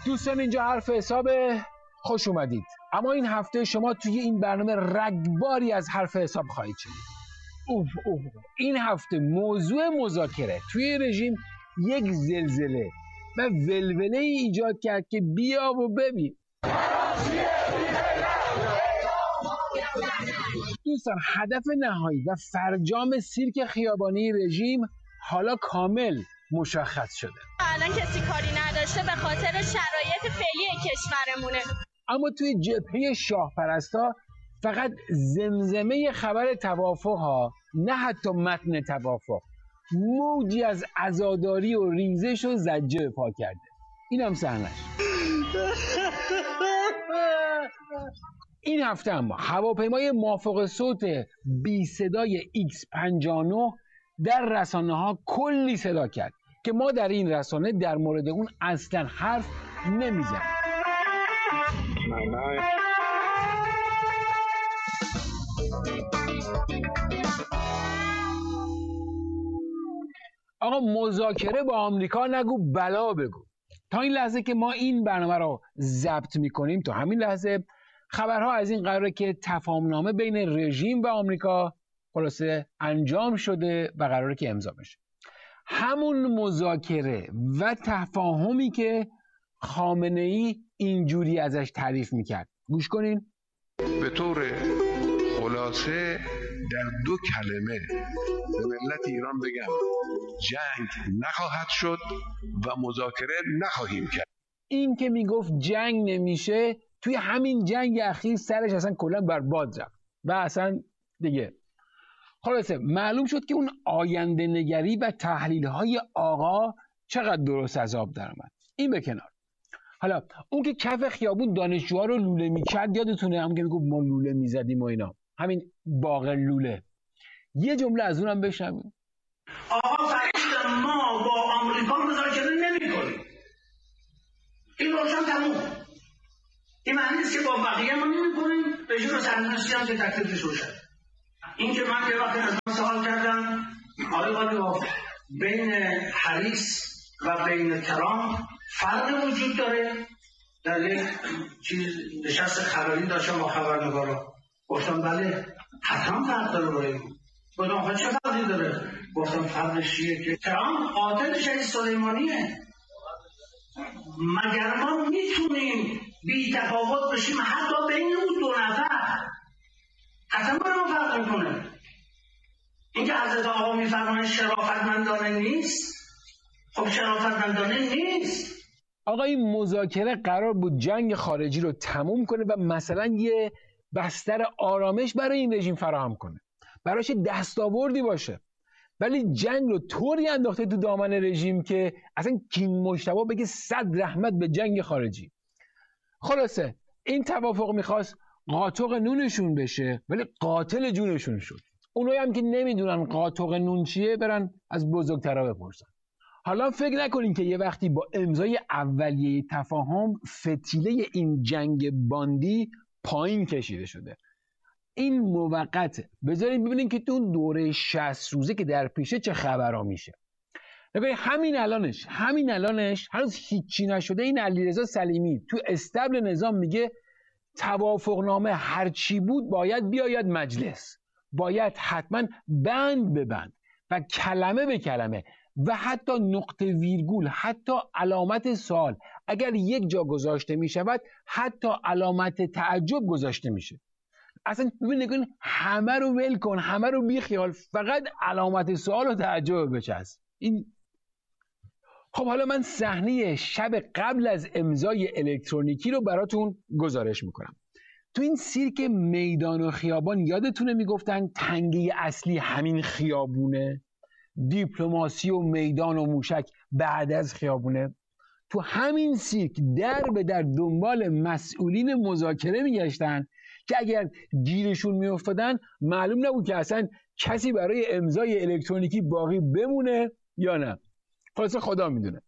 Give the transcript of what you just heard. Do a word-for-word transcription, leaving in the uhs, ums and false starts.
دوستان اینجا حرف حساب، خوش اومدید. اما این هفته شما توی این برنامه رگباری از حرف حساب خواهید شنید. اوه اوه این هفته موضوع مذاکره توی رژیم یک زلزله و ولوله ای ایجاد کرد که بیا و ببین. دوستان هدف نهایی و فرجام سیرک خیابانی رژیم حالا کامل مشخص شده. الان کسی کاری نداشته به خاطر شرایط فعلی کشورمونه. اما توی جبهه شاه پرستا فقط زمزمه خبر توافق ها، نه حتی متن توافق، موجی از عزاداری و ریزش و زجه به پا کرده. این هم صحنه‌اش. این هفته اما هواپیمای مافوق صوت بی صدای ایکس پنجاه و نه در رسانه ها کلی صدا کرد که ما در این رسانه در مورد اون اصلا حرف نمیزنیم. آقا مذاکره با آمریکا نگو بلا بگو. تا این لحظه که ما این برنامه رو ضبط میکنیم، تا همین لحظه خبرها از این قراره که تفاهمنامه بین رژیم و آمریکا خلاصه انجام شده و قراره که امضا بشه. همون مذاکره و تفاهمی که خامنه ای اینجوری ازش تعریف میکرد. گوش کنین. به طور خلاصه در دو کلمه به ملت ایران بگم جنگ نخواهد شد و مذاکره نخواهیم کرد. این که میگفت جنگ نمیشه، توی همین جنگ اخیر سرش اصلا کلا برباد رفت و اصلا دیگه خلاصه معلوم شد که اون آینده نگری و تحلیل های آقا چقدر درست از آب در اومد. این به کنار. حالا اون که کف خیابون دانشجوها رو لوله میکرد، یادتونه؟ هم که میگفت ما لوله میزدیم و اینا، همین باقر لوله. یه جمله از اونم بشنویم. آقا فرشت ما با آمریکا مذاکره نمی‌کنیم. این روشن تموم. این معنی نیست که با بقیه ما نمی‌کنیم، رژیم رو سرنوشتی هم که تکلیفش روشن. این که من یه وقتی از من سوال کردم آقای قالیباف بین هریس و بین ترامپ فرق وجود داره؟ در یک چیز نشست خبری داشتم با خبرنگارا، گفتم بله حتما فرق داره با این. گفتم خب چه فرقی داره؟ گفتم فرقش چیه که ترامپ قاتل شهید سلیمانیه. مگر ما میتونیم بی تفاوت بشیم حتی بین اون دو نفر؟ حتما برای ما فرق میکنه. این که حضرت آقا میفرمایند شرافتمندانه نیست، خب شرافتمندانه نیست. آقا این مذاکره قرار بود جنگ خارجی رو تموم کنه و مثلا یه بستر آرامش برای این رژیم فراهم کنه، براش دستاوردی باشه، ولی جنگ رو طوری انداخته تو دامن رژیم که اصلا کینگ مجتبی بگه صد رحمت به جنگ خارجی. خلاصه این توافق میخواست قاطق نونشون بشه، ولی قاتل جونشون شد. اونایی هم که نمیدونن قاطق نون چیه برن از بزرگترها بپرسن. حالا فکر نکنین که یه وقتی با امضای اولیه تفاهم فتیله این جنگ باندی پایین کشیده شده. این موقته. بذارین ببینین که تو اون دوره شصت روزه که در پیشه چه خبرها میشه. نگاه همین الانش همین الانش هنوز هیچی نشده. این علیرضا سلیمی تو استبل نظام میگه توافقنامه هر چی بود باید بیاید مجلس، باید حتما بند به بند و کلمه به کلمه و حتی نقطه ویرگول، حتی علامت سوال اگر یک جا گذاشته می شود، حتی علامت تعجب گذاشته میشه. اصلا ببین نگون همه رو ول کن، همه رو بی خیال، فقط علامت سوال و تعجب بچسب. این خب حالا من صحنه شب قبل از امضای الکترونیکی رو براتون گزارش میکنم. تو این سیرک میدان و خیابان یادتونه میگفتن تنگه اصلی همین خیابونه، دیپلماسی و میدان و موشک بعد از خیابونه. تو همین سیرک در به در دنبال مسئولین مذاکره میگشتن که اگر گیرشون میافتادن معلوم نبود که اصلا کسی برای امضای الکترونیکی باقی بمونه یا نه. خلاصه خدا میدونه.